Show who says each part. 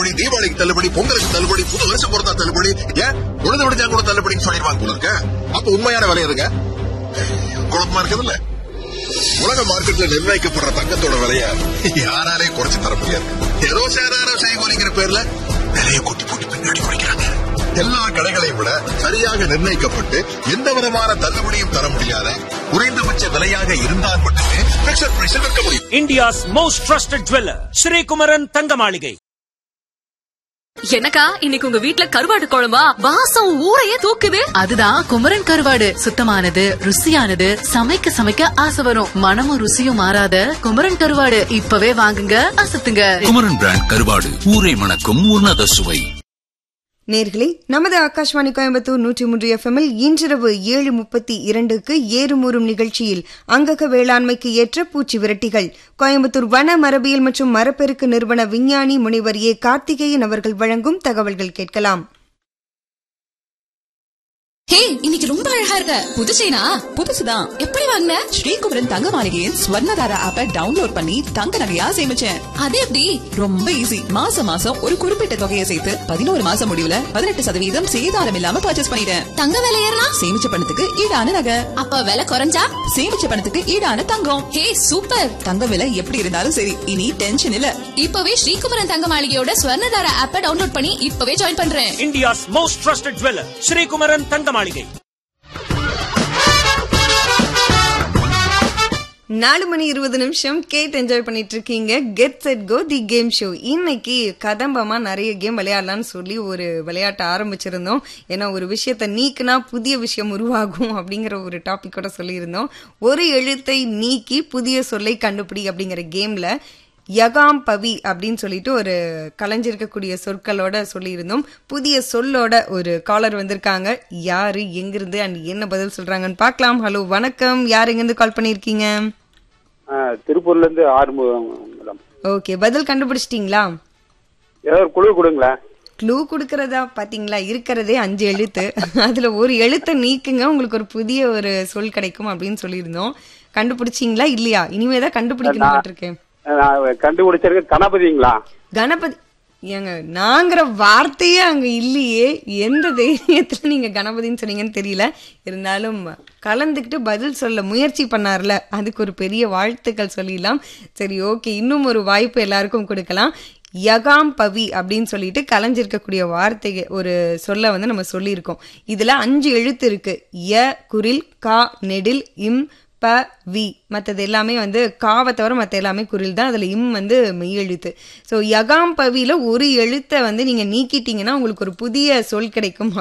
Speaker 1: தள்ளுபடி, தீபாவளிக்கு தள்ளுபடி, பொங்கலுக்கு தள்ளுபடி, புது வருஷம் பொறுத்தா தள்ளுபடி, ஏன் உழுது விடுஞ்சா கூட தள்ளுபடின்னு சொல்லிடுவாங்க போல இருக்க. அப்ப உண்மையான விலை இருங்க குழப்பமா இருக்குது இல்ல. உலக மார்க்கெட்ல நிர்ணயிக்கப்படுற தங்கத்தோட விலைய யாராலே குறைச்சு தர முடியாது. ஏதோ சேதாரம் செய்கூலிங்கிற பேர்ல விலையை கூட்டி போட்டு பின்னாடி குறைக்கிறாங்க. எல்லா கடைகளையும் விட சரியாக நிர்ணயிக்கப்பட்டு எந்த விதமான தள்ளுபடியும் தர முடியாத குறைந்தபட்ச விலையாக இருந்தால் மட்டுமே பிக்சர் பிரைஸில் விற்க முடியும்.
Speaker 2: India's most trusted jeweller Sri Kumaran தங்க மாளிகை.
Speaker 3: எனக்கா இன்னைக்கு உங்க வீட்ல கருவாடு குழம்பா? வாசம் ஊரையே தூக்குது.
Speaker 4: அதுதான் குமரன் கருவாடு. சுத்தமானது, ருசியானது, சமைக்க சமைக்க ஆசை வரும். மனமும் ருசியும் மாறாத குமரன் கருவாடு இப்பவே வாங்குங்க, அசத்துங்க.
Speaker 5: குமரன் பிராண்ட் கருவாடு, ஊரை மணக்கும் உன்னத சுவை.
Speaker 6: நேர்களே, நமது ஆகாஷ்வாணி கோயம்புத்தூர் 103 FM இன்றிரவு 7:32 ஏறுமூறும் நிகழ்ச்சியில் அங்கக வேளாண்மைக்கு ஏற்ற பூச்சி விரட்டிகள் கோயம்புத்தூர் வன மரபியல் மற்றும் மரப்பெருக்கு நிறுவன விஞ்ஞானி முனைவர் ஏ. கார்த்திகேயன் அவர்கள் வழங்கும் தகவல்கள் கேட்கலாம்.
Speaker 3: ஹே, இன்னைக்கு ரொம்ப அழகா இருக்க. புது செயினா?
Speaker 7: புதுசுதான்.
Speaker 3: எப்படி வாங்குன?
Speaker 7: ஸ்ரீகுமரன் தங்க மாளிகையின் ஸ்வர்ணதாரா ஆப்பை டவுன்லோட் பண்ணி தங்க நகையா சேமிச்சேன்.
Speaker 3: அது எப்படி?
Speaker 7: ரொம்ப ஈஸி. மாசம் மாசம் ஒரு குறிப்பிட்ட தொகையை சேர்த்து 11 மாசம் முடிவுல 18% சேதாரம் இல்லாம பர்ச்சேஸ் பண்ணிட்டேன்.
Speaker 3: தங்க விலை ஏறனா?
Speaker 7: சேமிச்ச பணத்துக்கு ஈடான நகை.
Speaker 3: அப்ப விலை குறைஞ்சா?
Speaker 7: சேமிச்ச பணத்துக்கு ஈடான தங்கம்.
Speaker 3: ஹே, சூப்பர்.
Speaker 7: தங்க விலை எப்படி இருந்தாலும் சரி, இனி டென்ஷன் இல்ல.
Speaker 3: இப்பவே ஸ்ரீகுமரன் தங்க மாளிகையோட ஸ்வர்ணதாரா ஆப்பை டவுன்லோட் பண்ணி இப்பவே ஜாயின் பண்றேன்.
Speaker 2: India's most trusted jeweller Sri Kumaran தங்க மாளிகை.
Speaker 6: 4:20 கேட் என்ஜாய் பண்ணிட்டு இருக்கீங்க. Get set go the game show. இன்னைக்கு கதம்பமா நிறைய கேம் விளையாடலாம்னு சொல்லி ஒரு விளையாட்ட ஆரம்பிச்சிருந்தோம். ஏன்னா ஒரு விஷயத்த நீக்கினா புதிய விஷயம் உருவாகும் அப்படிங்கிற ஒரு டாபிக்கோட சொல்லியிருந்தோம். ஒரு எழுத்தை நீக்கி புதிய சொல்லை கண்டுபிடி அப்படிங்கிற கேம்ல யகாம் பவி அப்படின்னு சொல்லிட்டு ஒரு கலைஞ்சிருக்கக்கூடிய சொற்களோட சொல்லியிருந்தோம். புதிய சொல்லோட ஒரு காலர் வந்திருக்காங்க. யாரு, எங்கிருந்து அண்ட் என்ன பதில் சொல்றாங்கன்னு பார்க்கலாம். ஹலோ, வணக்கம். யார் எங்கிருந்து கால் பண்ணிருக்கீங்க?
Speaker 8: திருப்பூர்ல இருந்து ஆறுமுகம்.
Speaker 6: ஓகே, பதில் கண்டுபிடிச்சிட்டீங்களா?
Speaker 8: ஏதாவது குழு கொடுங்களேன்.
Speaker 6: க்ளூ கொடுக்கறதா? பாத்தீங்களா, இருக்கிறதே 5 எழுத்து. அதுல ஒரு எழுத்தை நீக்குங்க, உங்களுக்கு ஒரு புதிய ஒரு சொல் கிடைக்கும் அப்படின்னு சொல்லியிருந்தோம். கண்டுபிடிச்சிங்களா இல்லையா? இனிமேதான் கண்டுபிடிக்கணும் இருக்கேன்.
Speaker 8: கண்டுபிடிச்சிருக்க கணபதிங்களா?
Speaker 6: கணபதி ஏங்க, நாங்கிற வார்த்தையே அங்க இல்லையே. எந்த தைரியத்துல நீங்க கணபதின்னு சொன்னீங்கன்னு தெரியல. இருந்தாலும் கலந்துக்கிட்டு பதில் சொல்ல முயற்சி பண்ணார்ல, அதுக்கு ஒரு பெரிய வாழ்த்துக்கள் சொல்லிடலாம். சரி, ஓகே, இன்னும் ஒரு வாய்ப்பு எல்லாருக்கும் கொடுக்கலாம். யகாம் பவி அப்படின்னு சொல்லிட்டு கலைஞ்சிருக்கக்கூடிய வார்த்தை ஒரு சொல்ல நம்ம சொல்லியிருக்கோம். இதுல 5 எழுத்து இருக்கு. ய குரில், கா நெடில், இம், ப, வி. மற்றது எல்லாமே காவை தவிர மற்ற எல்லாமே குரில் தான். அதுல இம் மெய் எழுத்து. ஸோ யகாம் பவியில ஒரு எழுத்தை நீங்க நீக்கிட்டீங்கன்னா உங்களுக்கு ஒரு புதிய சொல் கிடைக்கும்